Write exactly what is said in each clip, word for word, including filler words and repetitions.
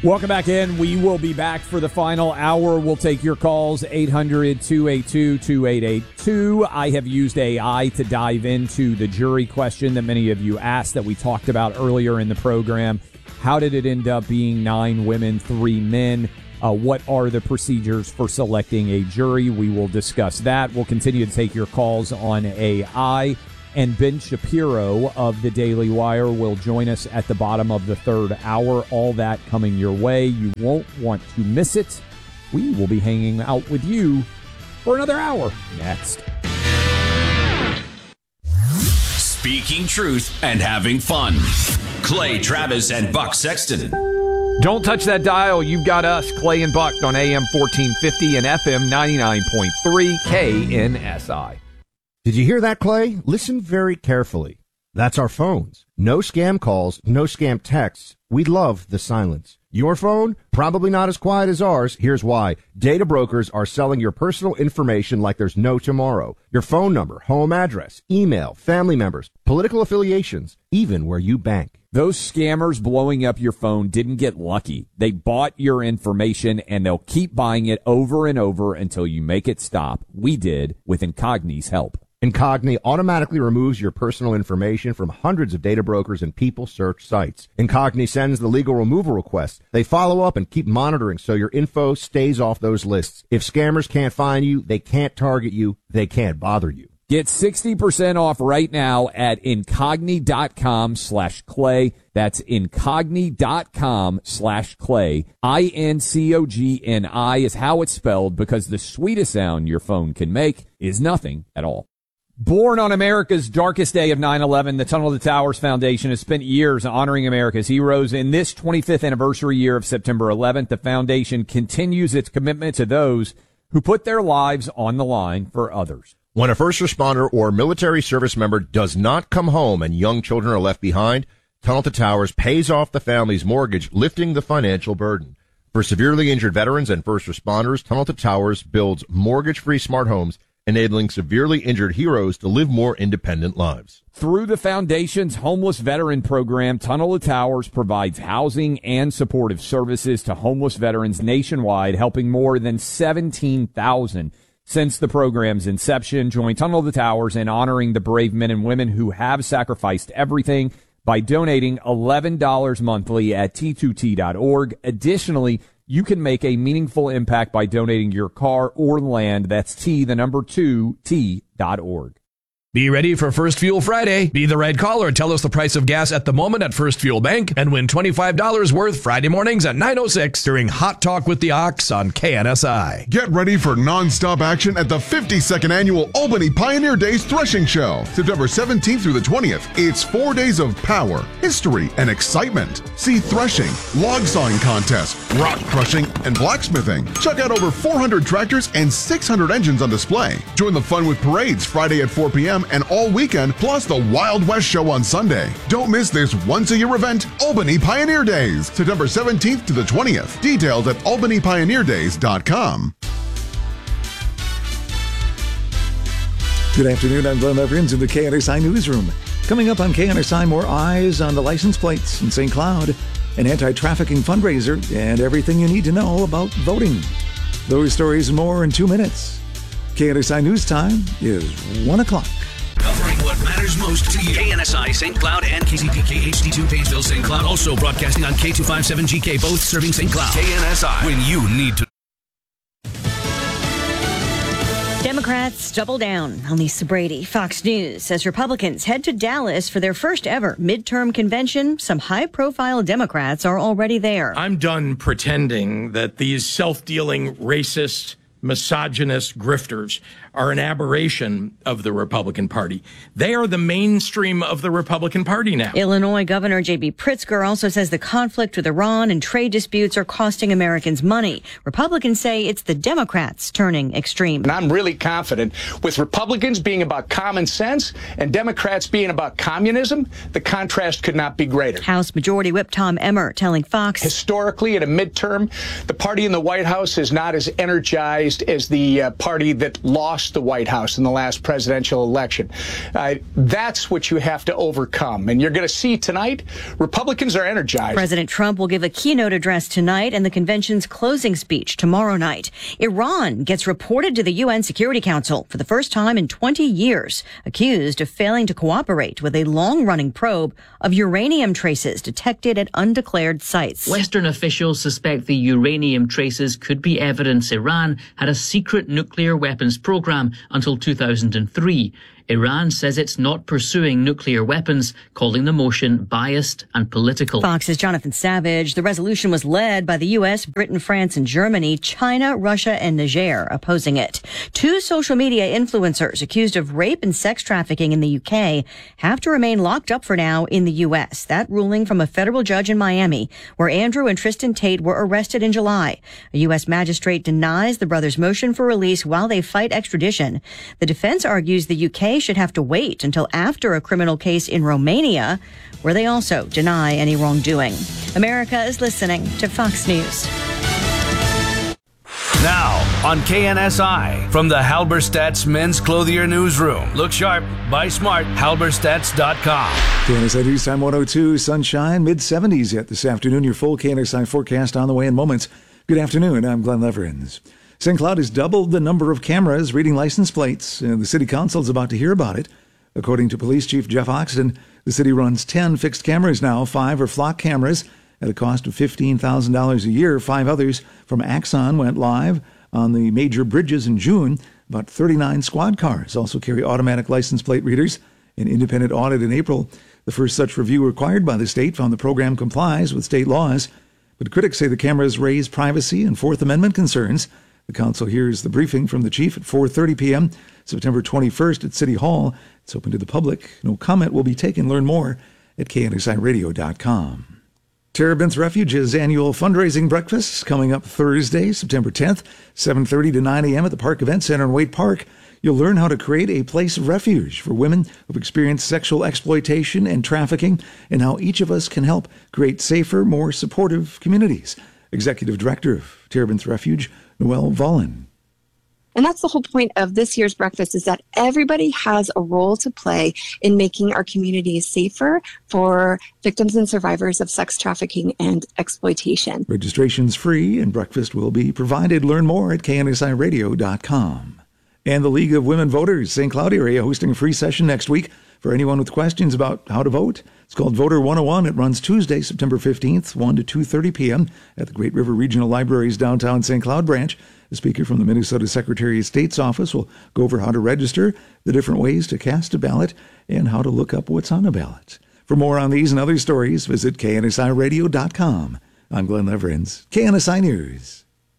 Welcome back in. We will be back for the final hour. We'll take your calls, eight hundred, two eight two, two eight eight two. I have used A I to dive into the jury question that many of you asked that we talked about earlier in the program. How did it end up being nine women, three men? Uh, what are the procedures for selecting a jury? We will discuss that. We'll continue to take your calls on A I. And Ben Shapiro of the Daily Wire will join us at the bottom of the third hour. All that coming your way. You won't want to miss it. We will be hanging out with you for another hour next. Speaking truth and having fun. Clay Travis and Buck Sexton. Don't touch that dial. You've got us, Clay and Buck, on A M fourteen fifty and F M ninety-nine point three K N S I. Did you hear that, Clay? Listen very carefully. That's our phones. No scam calls, no scam texts. We love the silence. Your phone? Probably not as quiet as ours. Here's why. Data brokers are selling your personal information like there's no tomorrow. Your phone number, home address, email, family members, political affiliations, even where you bank. Those scammers blowing up your phone didn't get lucky. They bought your information, and they'll keep buying it over and over until you make it stop. We did with Incogni's help. Incogni automatically removes your personal information from hundreds of data brokers and people search sites. Incogni sends the legal removal request. They follow up and keep monitoring so your info stays off those lists. If scammers can't find you, they can't target you, they can't bother you. Get sixty percent off right now at Incogni.com slash Clay. That's Incogni.com slash Clay. I N C O G N I is how it's spelled, because the sweetest sound your phone can make is nothing at all. Born on America's darkest day of nine eleven, the Tunnel to Towers Foundation has spent years honoring America's heroes. In this twenty-fifth anniversary year of September eleventh, the foundation continues its commitment to those who put their lives on the line for others. When a first responder or military service member does not come home and young children are left behind, Tunnel to Towers pays off the family's mortgage, lifting the financial burden. For severely injured veterans and first responders, Tunnel to Towers builds mortgage-free smart homes, enabling severely injured heroes to live more independent lives. Through the foundation's homeless veteran program, Tunnel to Towers provides housing and supportive services to homeless veterans nationwide, helping more than seventeen thousand since the program's inception. Join Tunnel to Towers in honoring the brave men and women who have sacrificed everything by donating eleven dollars monthly at T two T dot org. Additionally, you can make a meaningful impact by donating your car or land. That's T, the number two, T dot org. Be ready for First Fuel Friday. Be the right caller. Tell us the price of gas at the moment at First Fuel Bank and win twenty-five dollars worth Friday mornings at nine oh six during Hot Talk with the Ox on K N S I. Get ready for non-stop action at the fifty-second Annual Albany Pioneer Days Threshing Show, September seventeenth through the twentieth. It's four days of power, history, and excitement. See threshing, log sawing contests, rock crushing, and blacksmithing. Check out over four hundred tractors and six hundred engines on display. Join the fun with parades Friday at four p.m. and all weekend, plus the Wild West Show on Sunday. Don't miss this once-a-year event, Albany Pioneer Days, September seventeenth to the twentieth. Details at albany pioneer days dot com. Good afternoon, I'm Glenn Evans in the K N S I Newsroom. Coming up on K N S I, more eyes on the license plates in Saint Cloud, an anti-trafficking fundraiser, and everything you need to know about voting. Those stories and more in two minutes. K N S I News Time is one o'clock. Covering what matters most to you. K N S I, Saint Cloud, and K Z P K H D two, Painesville, Saint Cloud. Also broadcasting on K two fifty-seven G K, both serving Saint Cloud. K N S I, when you need to. Democrats double down on Lisa Brady. Fox News says Republicans head to Dallas for their first ever midterm convention. Some high-profile Democrats are already there. I'm done pretending that these self-dealing racist, misogynist grifters are an aberration of the Republican Party. They are the mainstream of the Republican Party now. Illinois Governor J B Pritzker also says the conflict with Iran and trade disputes are costing Americans money. Republicans say it's the Democrats turning extreme. And I'm really confident with Republicans being about common sense and Democrats being about communism, the contrast could not be greater. House Majority Whip Tom Emmer telling Fox, historically, at a midterm, the party in the White House is not as energized as the uh, party that lost lost the White House in the last presidential election. Uh, that's what you have to overcome. And you're going to see tonight, Republicans are energized. President Trump will give a keynote address tonight and the convention's closing speech tomorrow night. Iran gets reported to the U N Security Council for the first time in twenty years, accused of failing to cooperate with a long-running probe of uranium traces detected at undeclared sites. Western officials suspect the uranium traces could be evidence Iran had a secret nuclear weapons program until two thousand three. Iran says it's not pursuing nuclear weapons, calling the motion biased and political. Fox's Jonathan Savage. The resolution was led by the U S, Britain, France, and Germany. China, Russia, and Niger opposing it. Two social media influencers accused of rape and sex trafficking in the U K have to remain locked up for now in the U S. That ruling from a federal judge in Miami, where Andrew and Tristan Tate were arrested in July. A U S magistrate denies the brothers' motion for release while they fight extradition. The defense argues the U K should have to wait until after a criminal case in Romania, where they also deny any wrongdoing. America is listening to Fox News. Now on K N S I, from the Halberstadt's Men's Clothier Newsroom. Look sharp, buy smart, halberstadts dot com. K N S I News Time one oh two, sunshine, mid seventies yet this afternoon. Your full K N S I forecast on the way in moments. Good afternoon, I'm Glenn Leverins. Saint Cloud has doubled the number of cameras reading license plates, and the city council is about to hear about it. According to Police Chief Jeff Oxton, the city runs ten fixed cameras now. Five are flock cameras at a cost of fifteen thousand dollars a year. Five others from Axon went live on the major bridges in June. About thirty-nine squad cars also carry automatic license plate readers. An independent audit in April, the first such review required by the state, found the program complies with state laws. But critics say the cameras raise privacy and Fourth Amendment concerns. The council hears the briefing from the chief at four thirty p.m. September twenty-first at City Hall. It's open to the public. No comment will be taken. Learn more at K N S I radio dot com. Terebinth Refuge's annual fundraising breakfast coming up Thursday, September tenth, seven thirty to nine a.m. at the Park Event Center in Waite Park. You'll learn how to create a place of refuge for women who've experienced sexual exploitation and trafficking, and how each of us can help create safer, more supportive communities. Executive Director of Terebinth Refuge, Noelle Vollen. And that's the whole point of this year's breakfast, is that everybody has a role to play in making our communities safer for victims and survivors of sex trafficking and exploitation. Registration's free and breakfast will be provided. Learn more at K N S I radio dot com. And the League of Women Voters, Saint Cloud area, hosting a free session next week for anyone with questions about how to vote. It's called Voter one oh one. It runs Tuesday, September fifteenth, one to two thirty p.m. at the Great River Regional Library's downtown Saint Cloud branch. The speaker from the Minnesota Secretary of State's office will go over how to register, the different ways to cast a ballot, and how to look up what's on a ballot. For more on these and other stories, visit K N S I radio dot com. I'm Glenn Leverins, K N S I News.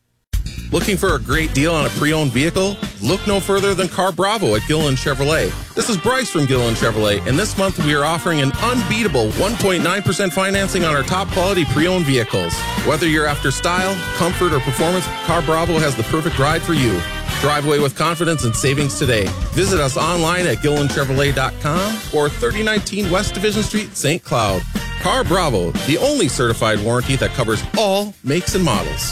Looking for a great deal on a pre-owned vehicle? Look no further than Car Bravo at Gilliland Chevrolet. This is Bryce from Gilliland Chevrolet, and this month we are offering an unbeatable one point nine percent financing on our top quality pre-owned vehicles. Whether you're after style, comfort, or performance, Car Bravo has the perfect ride for you. Drive away with confidence and savings today. Visit us online at gilliland chevrolet dot com or thirty nineteen West Division Street, Saint Cloud. Car Bravo, the only certified warranty that covers all makes and models.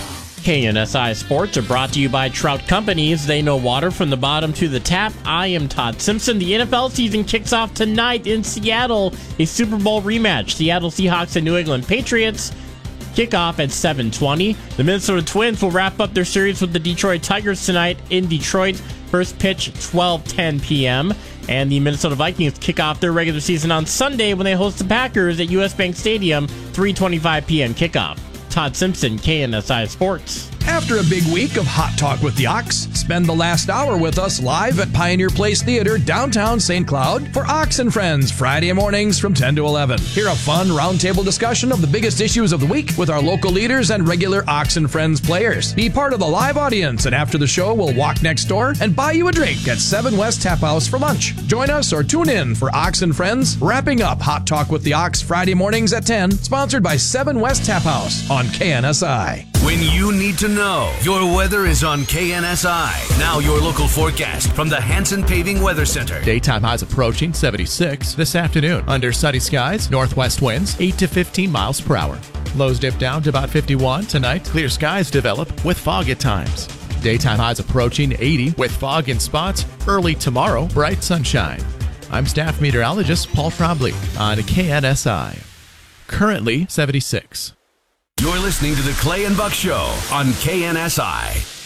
K N S I Sports are brought to you by Trout Companies. They know water from the bottom to the tap. I am Todd Simpson. The N F L season kicks off tonight in Seattle. A Super Bowl rematch. Seattle Seahawks and New England Patriots kick off at seven twenty. The Minnesota Twins will wrap up their series with the Detroit Tigers tonight in Detroit. First pitch, twelve ten p.m. And the Minnesota Vikings kick off their regular season on Sunday when they host the Packers at U S Bank Stadium, three twenty-five p.m. kickoff. Todd Simpson, K N S I Sports. After a big week of Hot Talk with the Ox, spend the last hour with us live at Pioneer Place Theater, downtown Saint Cloud, for Ox and Friends, Friday mornings from ten to eleven. Hear a fun roundtable discussion of the biggest issues of the week with our local leaders and regular Ox and Friends players. Be part of the live audience, and after the show, we'll walk next door and buy you a drink at seven West Tap House for lunch. Join us or tune in for Ox and Friends, wrapping up Hot Talk with the Ox Friday mornings at ten, sponsored by seven West Tap House on K N S I. When you need to know, your weather is on K N S I. Now your local forecast from the Hanson Paving Weather Center. Daytime highs approaching seventy-six this afternoon. Under sunny skies, northwest winds eight to fifteen miles per hour. Lows dip down to about fifty-one tonight. Clear skies develop with fog at times. Daytime highs approaching eighty with fog and spots. Early tomorrow, bright sunshine. I'm staff meteorologist Paul Trombley on K N S I. Currently seventy-six. You're listening to the Clay and Buck Show on K N S I.